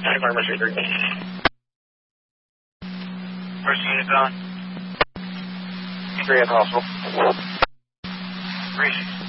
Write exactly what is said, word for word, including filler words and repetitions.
Pharmacy three. Where's the unit on? Three at the hospital. Three.